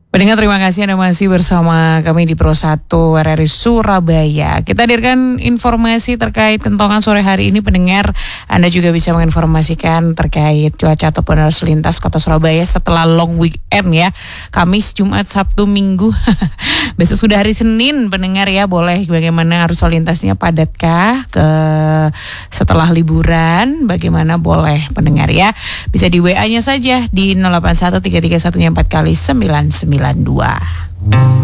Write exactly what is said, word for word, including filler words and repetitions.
Pendengar, terima kasih Anda masih bersama kami di Pro satu R R I Surabaya. Kita hadirkan informasi terkait kentongan sore hari ini. Pendengar, Anda juga bisa menginformasikan terkait cuaca ataupun arus lintas kota Surabaya setelah long weekend ya. Kamis, Jumat, Sabtu, Minggu. Besok sudah hari Senin, pendengar ya. Boleh bagaimana arus lalu lintasnya, padatkah ke setelah liburan? Bagaimana, boleh pendengar ya. Bisa di W A-nya saja di nol delapan satu tiga tiga satu empat kali sembilan sembilan dua.